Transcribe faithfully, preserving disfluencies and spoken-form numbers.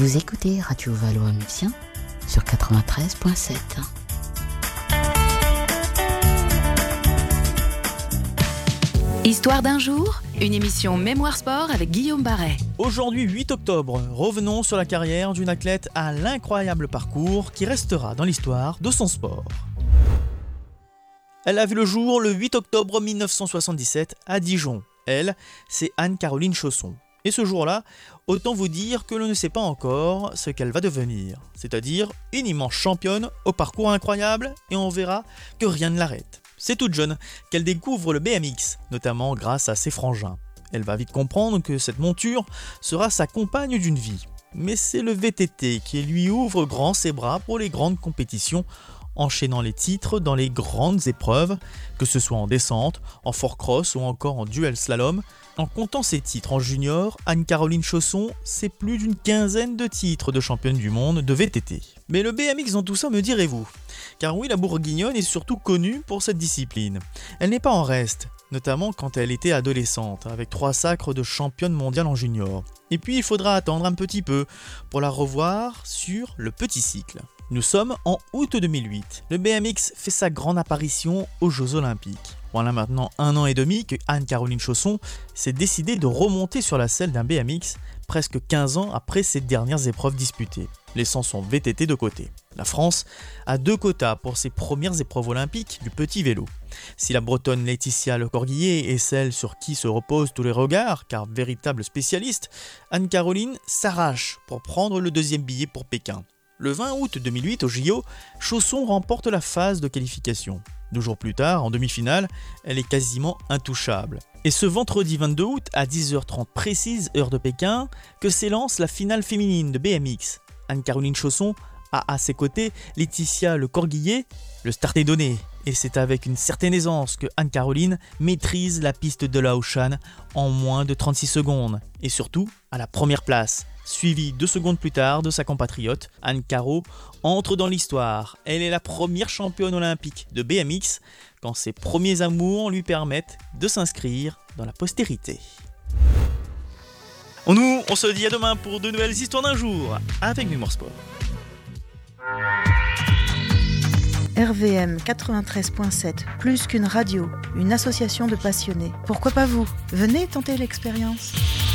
Vous écoutez Radio Valois-Mussien sur quatre-vingt-treize virgule sept. Histoire d'un jour, une émission Mémoire Sport avec Guillaume Barret. Aujourd'hui huit octobre, revenons sur la carrière d'une athlète à l'incroyable parcours qui restera dans l'histoire de son sport. Elle a vu le jour le huit octobre mille neuf cent soixante-dix-sept à Dijon. Elle, c'est Anne-Caroline Chausson. Et ce jour-là, autant vous dire que l'on ne sait pas encore ce qu'elle va devenir. C'est-à-dire une immense championne au parcours incroyable et on verra que rien ne l'arrête. C'est toute jeune qu'elle découvre le B M X, notamment grâce à ses frangins. Elle va vite comprendre que cette monture sera sa compagne d'une vie. Mais c'est le V T T qui lui ouvre grand ses bras pour les grandes compétitions, enchaînant les titres dans les grandes épreuves, que ce soit en descente, en four cross ou encore en duel slalom. En comptant ses titres en junior, Anne-Caroline Chausson, c'est plus d'une quinzaine de titres de championne du monde de V T T. Mais le B M X dans tout ça, me direz-vous ? Car oui, la Bourguignonne est surtout connue pour cette discipline. Elle n'est pas en reste, notamment quand elle était adolescente, avec trois sacres de championne mondiale en junior. Et puis il faudra attendre un petit peu pour la revoir sur le petit cycle. Nous sommes en août deux mille huit. Le B M X fait sa grande apparition aux Jeux Olympiques. Voilà maintenant un an et demi que Anne-Caroline Chausson s'est décidée de remonter sur la selle d'un B M X presque quinze ans après ses dernières épreuves disputées, laissant son V T T de côté. La France a deux quotas pour ses premières épreuves olympiques du petit vélo. Si la Bretonne Laetitia Lecorguillet est celle sur qui se reposent tous les regards, car véritable spécialiste, Anne-Caroline s'arrache pour prendre le deuxième billet pour Pékin. Le vingt août deux mille huit, au J O, Chausson remporte la phase de qualification. Deux jours plus tard, en demi-finale, elle est quasiment intouchable. Et ce vendredi vingt-deux août, à dix heures trente précise, heure de Pékin, que s'élance la finale féminine de B M X. Anne-Caroline Chausson a à ses côtés Laetitia Lecorguillet. Le start est donné, et c'est avec une certaine aisance que Anne-Caroline maîtrise la piste de la Haut-Chan en moins de trente-six secondes, et surtout à la première place. Suivie deux secondes plus tard de sa compatriote, Anne-Caro entre dans l'histoire. Elle est la première championne olympique de B M X quand ses premiers amours lui permettent de s'inscrire dans la postérité. On nous, on se dit à demain pour de nouvelles histoires d'un jour avec Mémoire Sport. R V M quatre-vingt-treize virgule sept, plus qu'une radio, une association de passionnés. Pourquoi pas vous ? Venez tenter l'expérience.